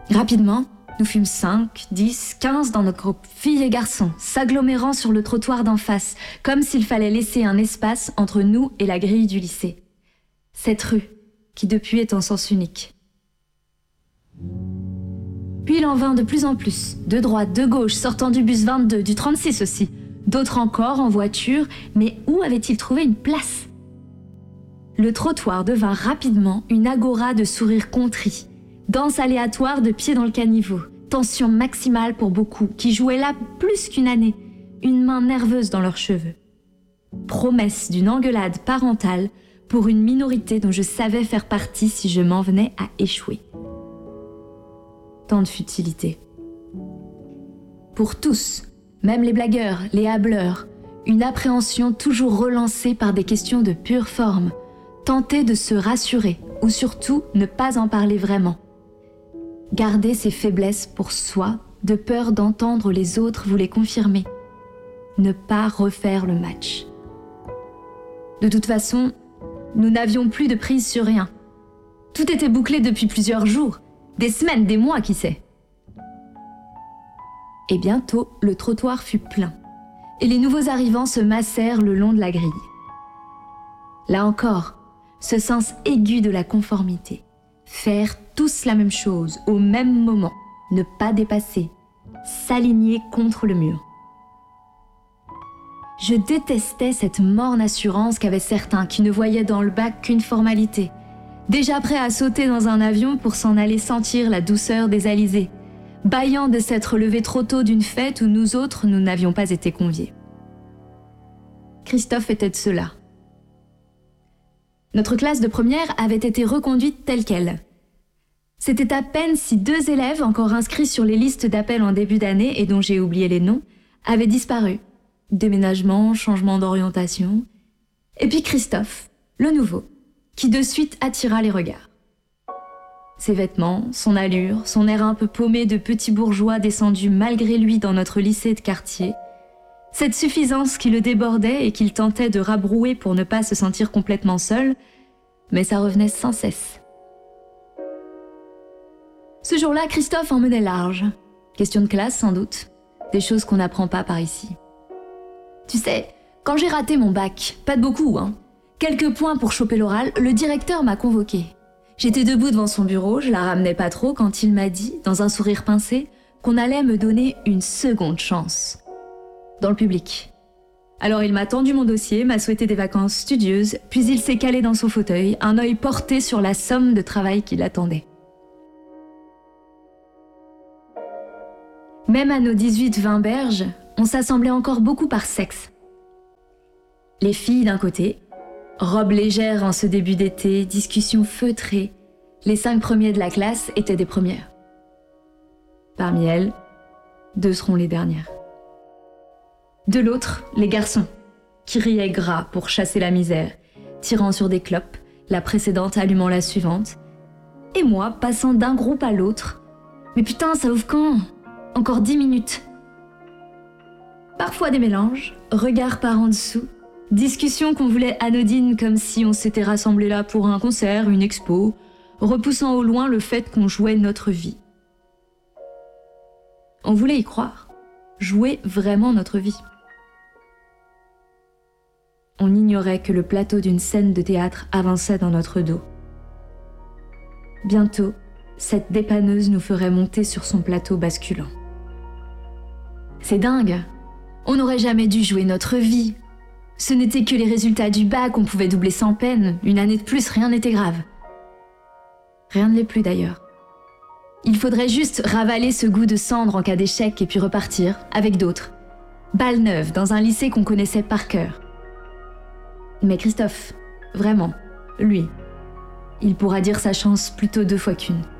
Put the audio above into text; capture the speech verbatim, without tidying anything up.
Rapidement, nous fûmes cinq, dix, quinze dans notre groupe, filles et garçons, s'agglomérant sur le trottoir d'en face, comme s'il fallait laisser un espace entre nous et la grille du lycée. Cette rue, qui depuis est en sens unique. Puis il en vint de plus en plus, de droite, de gauche, sortant du bus vingt-deux, du trente-six aussi, d'autres encore en voiture, mais où avait-il trouvé une place ? Le trottoir devint rapidement une agora de sourires contrits, danse aléatoire de pieds dans le caniveau, tension maximale pour beaucoup qui jouaient là plus qu'une année, une main nerveuse dans leurs cheveux. Promesse d'une engueulade parentale pour une minorité dont je savais faire partie si je m'en venais à échouer. Tant de futilité. Pour tous, même les blagueurs, les hâbleurs, une appréhension toujours relancée par des questions de pure forme, tenter de se rassurer ou surtout ne pas en parler vraiment. Garder ses faiblesses pour soi, de peur d'entendre les autres vous les confirmer. Ne pas refaire le match. De toute façon, nous n'avions plus de prise sur rien. Tout était bouclé depuis plusieurs jours, des semaines, des mois, qui sait. Et bientôt, le trottoir fut plein, et les nouveaux arrivants se massèrent le long de la grille. Là encore, ce sens aigu de la conformité. Faire tous la même chose, au même moment, ne pas dépasser, s'aligner contre le mur. Je détestais cette morne assurance qu'avaient certains qui ne voyaient dans le bac qu'une formalité, déjà prêts à sauter dans un avion pour s'en aller sentir la douceur des alizés, bâillant de s'être levés trop tôt d'une fête où nous autres, nous n'avions pas été conviés. Christophe était de ceux-là. Notre classe de première avait été reconduite telle qu'elle. C'était à peine si deux élèves encore inscrits sur les listes d'appel en début d'année et dont j'ai oublié les noms avaient disparu. Déménagement, changement d'orientation. Et puis Christophe, le nouveau, qui de suite attira les regards. Ses vêtements, son allure, son air un peu paumé de petit bourgeois descendu malgré lui dans notre lycée de quartier, cette suffisance qui le débordait et qu'il tentait de rabrouer pour ne pas se sentir complètement seul, mais ça revenait sans cesse. Ce jour-là, Christophe en menait large. Question de classe, sans doute. Des choses qu'on n'apprend pas par ici. Tu sais, quand j'ai raté mon bac, pas de beaucoup, hein, quelques points pour choper l'oral, le directeur m'a convoqué. J'étais debout devant son bureau, je la ramenais pas trop quand il m'a dit, dans un sourire pincé, qu'on allait me donner une seconde chance. Dans le public. Alors il m'a tendu mon dossier, m'a souhaité des vacances studieuses, puis il s'est calé dans son fauteuil, un œil porté sur la somme de travail qui l'attendait. Même à nos dix-huit vingt berges, on s'assemblait encore beaucoup par sexe. Les filles d'un côté, robes légères en ce début d'été, discussions feutrées, les cinq premiers de la classe étaient des premières. Parmi elles, deux seront les dernières. De l'autre, les garçons, qui riaient gras pour chasser la misère, tirant sur des clopes, la précédente allumant la suivante, et moi passant d'un groupe à l'autre. Mais putain, ça ouvre quand ? Encore dix minutes. Parfois des mélanges, regards par en dessous, discussions qu'on voulait anodines comme si on s'était rassemblés là pour un concert, une expo, repoussant au loin le fait qu'on jouait notre vie. On voulait y croire, jouer vraiment notre vie. On ignorait que le plateau d'une scène de théâtre avançait dans notre dos. Bientôt, cette dépanneuse nous ferait monter sur son plateau basculant. C'est dingue, on n'aurait jamais dû jouer notre vie. Ce n'était que les résultats du bac, on pouvait doubler sans peine, une année de plus, rien n'était grave. Rien ne l'est plus d'ailleurs. Il faudrait juste ravaler ce goût de cendre en cas d'échec et puis repartir, avec d'autres. Balle neuve, dans un lycée qu'on connaissait par cœur. Mais Christophe, vraiment, lui, il pourra dire sa chance plutôt deux fois qu'une.